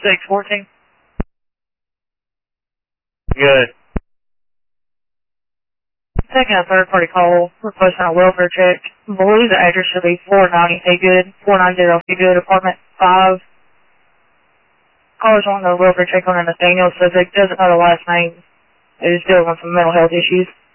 614. Good. Taking a third-party call, requesting a welfare check. I believe the address should be 490 Haygood, 490 Haygood, apartment 5. Callers on the welfare check on a Nathaniel subject, doesn't know the last name. It is dealing with some mental health issues.